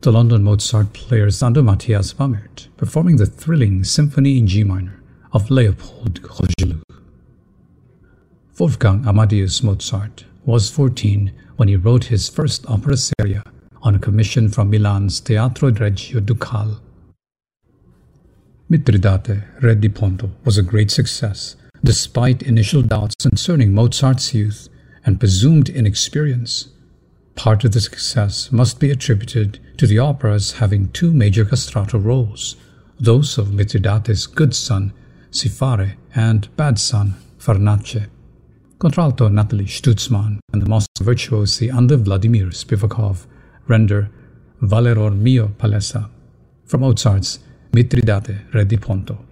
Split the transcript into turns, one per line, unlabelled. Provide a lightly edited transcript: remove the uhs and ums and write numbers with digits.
the London Mozart players under Matthias Bammert, performing the thrilling Symphony in G minor of Leopold Kozeluch. Wolfgang Amadeus Mozart was 14 when he wrote his first opera seria on a commission from Milan's Teatro Regio Ducale. Mitridate, Re di Ponto was a great success, despite initial doubts concerning Mozart's youth and presumed inexperience. Part of the success must be attributed to the opera's having two major castrato roles, those of Mitridate's good son, Sifare, and bad son, Farnace. Contralto Natalie Stutzmann and the Moscow virtuosi under Vladimir Spivakov render Valeror mio Palesa from Mozart's Mitridate, Re di Ponto.